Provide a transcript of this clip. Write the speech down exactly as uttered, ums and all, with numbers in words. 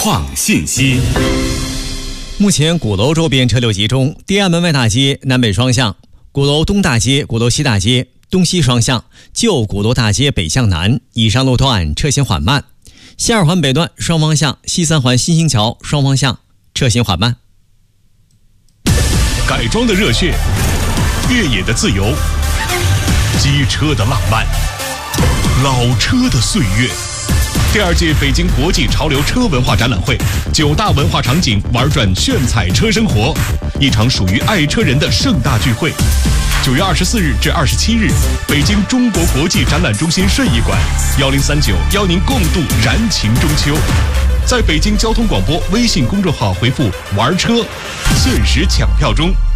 创信息。 目前鼓楼周边车流集中，地安门外大街南北双向，鼓楼东大街、鼓楼西大街东西双向，旧鼓楼大街北向南以上路段车行缓慢，西二环北段双方向、西三环新兴桥双方向车行缓慢。 改装的热血，越野的自由，机车的浪漫，老车的岁月。第二届北京国际潮流车文化展览会，九大文化场景玩转炫彩车生活，一场属于爱车人的盛大聚会。九月二十四日至二十七日，北京中国国际展览中心顺义馆，幺零三九邀您共度燃情中秋。在北京交通广播微信公众号回复“玩车”，限时抢票中。